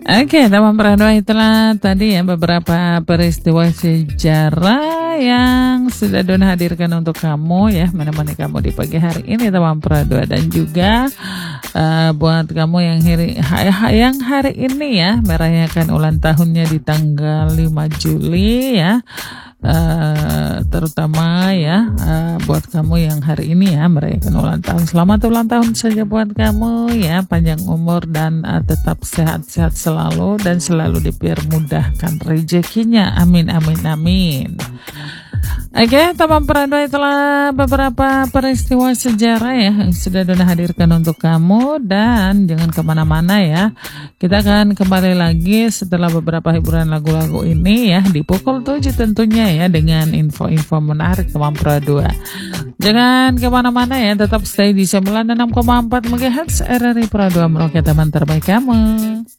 Oke, teman Pradua, itulah tadi ya beberapa peristiwa sejarah yang sudah Dona hadirkan untuk kamu ya, menemani kamu di pagi hari ini teman Pradua, dan juga buat kamu yang hari ini ya merayakan ulang tahunnya di tanggal 5 Juli ya. Terutama ya buat kamu yang hari ini ya merayakan ulang tahun, selamat ulang tahun saja buat kamu ya, panjang umur dan tetap sehat-sehat selalu dan selalu dipermudahkan rezekinya, amin amin amin. Oke, teman Pradua, itulah beberapa peristiwa sejarah ya yang sudah Dona hadirkan untuk kamu, dan jangan kemana-mana ya. Kita akan kembali lagi setelah beberapa hiburan lagu-lagu ini ya, di pukul 7 tentunya ya, dengan info-info menarik teman Pradua. Jangan kemana-mana ya, tetap stay di 96,4 MHz RRI Pradua, Merauke, teman terbaik kamu.